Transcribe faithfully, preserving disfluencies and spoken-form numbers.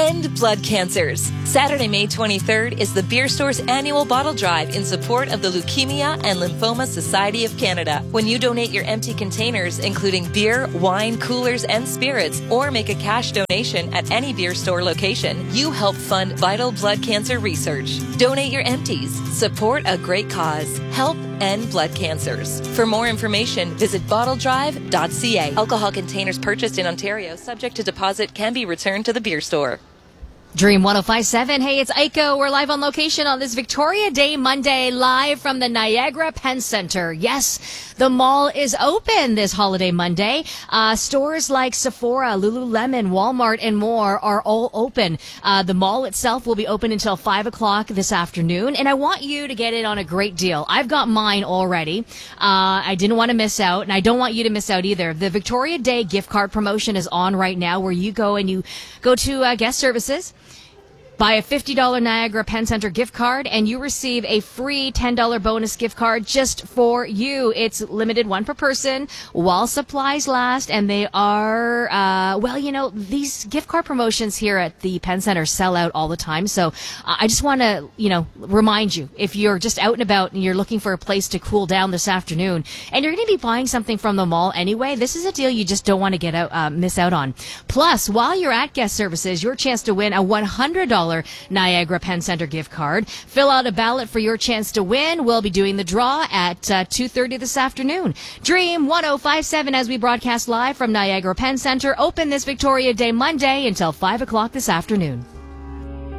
End blood cancers. Saturday, May twenty-third is the Beer Store's annual bottle drive in support of the Leukemia and Lymphoma Society of Canada. When you donate your empty containers, including beer, wine, coolers, and spirits, or make a cash donation at any Beer Store location, you help fund vital blood cancer research. Donate your empties. Support a great cause. Help end blood cancers. For more information, visit bottle drive dot c a. Alcohol containers purchased in Ontario, subject to deposit, can be returned to the Beer Store. Dream one oh five point seven. Hey, it's Aiko. We're live on location on this Victoria Day Monday, live from the Niagara Penn Center. Yes, the mall is open this holiday Monday. Uh, stores like Sephora, Lululemon, Walmart, and more are all open. Uh, the mall itself will be open until five o'clock this afternoon, and I want you to get in on a great deal. I've got mine already. Uh, I didn't want to miss out, and I don't want you to miss out either. The Victoria Day gift card promotion is on right now, where you go and you go to uh, guest services, buy a fifty dollars Niagara Penn Center gift card, and you receive a free ten dollars bonus gift card just for you. It's limited one per person while supplies last, and they are, uh, well, you know, these gift card promotions here at the Penn Center sell out all the time. So uh, I just want to, you know, remind you, if you're just out and about and you're looking for a place to cool down this afternoon, and you're going to be buying something from the mall anyway, this is a deal you just don't want to get out, uh, miss out on. Plus, while you're at guest services, your chance to win a one hundred dollars Niagara Penn Center gift card. Fill out a ballot for your chance to win. We'll be doing the draw at uh, two thirty this afternoon. Dream one oh five point seven as we broadcast live from Niagara Penn Center, open this Victoria Day Monday until five o'clock this afternoon.